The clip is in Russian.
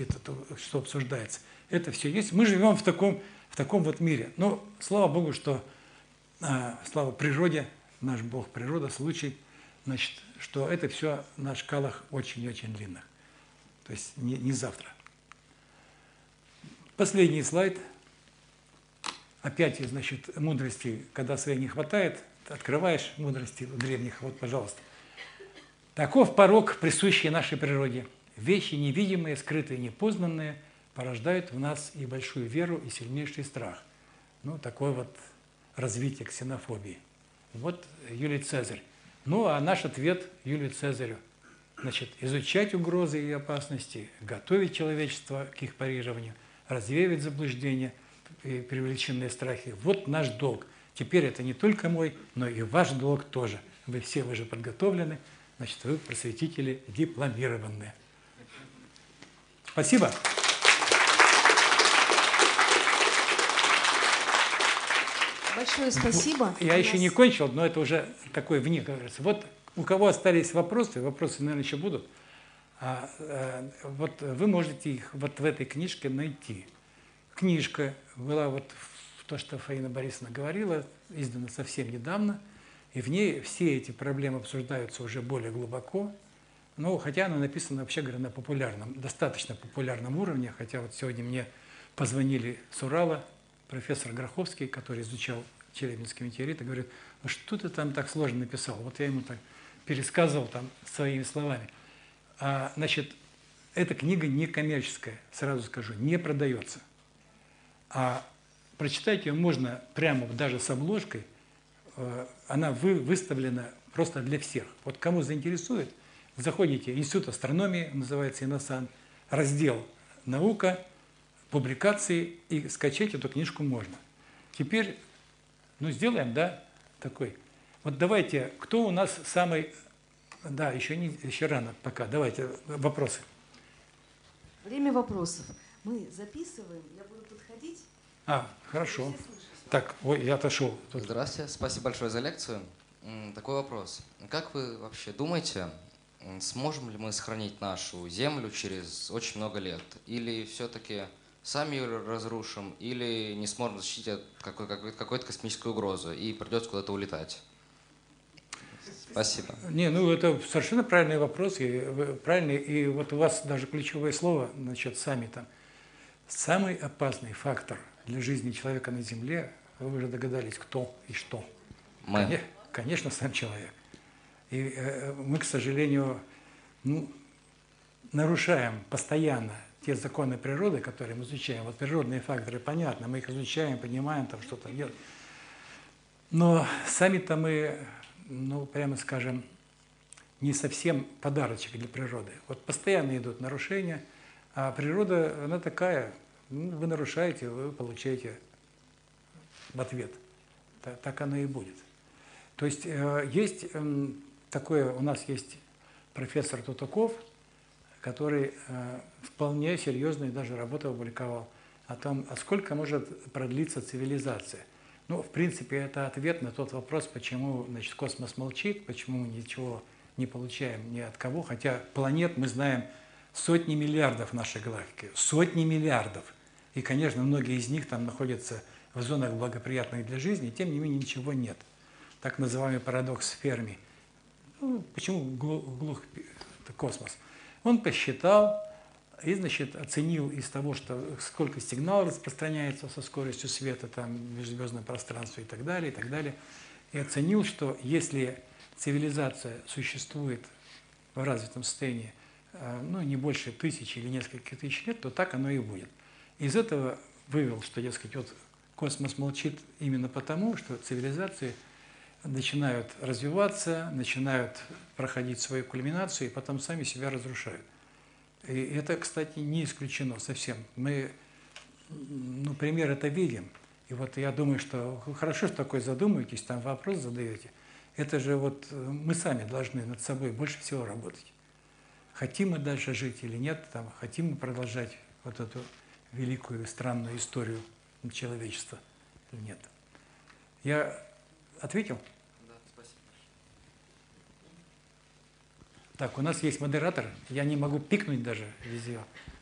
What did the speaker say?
это то, что обсуждается. Это все есть. Мы живем в таком вот мире. Но слава Богу, что слава природе, наш Бог природа, случай, значит, что это все на шкалах очень-очень длинных. То есть не завтра. Последний слайд. Опять, значит, мудрости, когда своей не хватает, открываешь мудрости у древних. Вот, пожалуйста. Таков порок, присущий нашей природе. Вещи невидимые, скрытые, непознанные порождают в нас и большую веру, и сильнейший страх. Ну, такое вот развитие ксенофобии. Вот Юлий Цезарь. Ну, а наш ответ Юлию Цезарю. Значит, изучать угрозы и опасности, готовить человечество к их парированию, развеивать заблуждения и привлеченные страхи. Вот наш долг. Теперь это не только мой, но и ваш долг тоже. Вы все уже подготовлены, значит, вы просветители дипломированные. Спасибо. Большое спасибо. Я еще не кончил, но это уже такой вне, как говорится. Вот у кого остались вопросы, наверное, еще будут, вот вы можете их вот в этой книжке найти. Книжка была вот то, что Фаина Борисовна говорила, издана совсем недавно, и в ней все эти проблемы обсуждаются уже более глубоко, но хотя она написана, вообще говоря, на популярном, достаточно популярном уровне, хотя вот сегодня мне позвонили с Урала, профессор Гроховский, который изучал Челябинский метеорит, и говорит, ну что ты там так сложно написал? Вот я ему так пересказывал там своими словами. Значит, эта книга не коммерческая, сразу скажу, не продается. А прочитать ее можно прямо даже с обложкой, она выставлена просто для всех. Вот кому заинтересует, заходите в Институт астрономии, называется ИНОСАН, раздел «Наука», публикации, и скачать эту книжку можно. Теперь, ну, сделаем, да, такой. Вот давайте, кто у нас самый... Да, еще рано пока. Давайте вопросы. Время вопросов. Мы записываем, я буду тут ходить. Хорошо. Так, ой, я отошел. Здравствуйте, спасибо большое за лекцию. Такой вопрос. Как вы вообще думаете, сможем ли мы сохранить нашу Землю через очень много лет? Или все-таки сами ее разрушим, или не сможем защитить от какой-то космической угрозы и придется куда-то улетать? Спасибо. Это совершенно правильный вопрос, правильный, и вот у вас даже ключевое слово, значит, сами там. Самый опасный фактор для жизни человека на Земле, вы уже догадались, кто и что. Мы. Конечно, сам человек. И мы, к сожалению, нарушаем постоянно те законы природы, которые мы изучаем. Вот природные факторы, понятно, мы их изучаем, понимаем, там что-то делаем. Но сами-то мы, прямо скажем, не совсем подарочек для природы. Вот постоянно идут нарушения, а природа, она такая, вы нарушаете, вы получаете в ответ. Так оно и будет. То есть есть такое, у нас есть профессор Тутаков, который вполне серьезную даже работу опубликовал о том, сколько может продлиться цивилизация. В принципе, это ответ на тот вопрос, почему, значит, космос молчит, почему мы ничего не получаем ни от кого, хотя планет мы знаем сотни миллиардов в нашей галактике, сотни миллиардов. И, конечно, многие из них там находятся в зонах благоприятных для жизни, тем не менее ничего нет. Так называемый парадокс Ферми. Почему глух космос? Он посчитал и, значит, оценил из того, сколько сигнал распространяется со скоростью света там, в межзвездном пространстве и так далее, и оценил, что если цивилизация существует в развитом состоянии, не больше 1000 или нескольких тысяч лет, то так оно и будет. Из этого вывел, что, дескать, вот космос молчит именно потому, что цивилизации начинают развиваться, начинают проходить свою кульминацию и потом сами себя разрушают. И это, кстати, не исключено совсем. Мы, пример это видим. И вот я думаю, что хорошо, что такой задумаетесь, там вопрос задаете. Это же вот мы сами должны над собой больше всего работать. Хотим мы дальше жить или нет, хотим мы продолжать вот эту великую странную историю человечества или нет. Я ответил? Да, спасибо. Так, у нас есть модератор, я не могу пикнуть даже везде.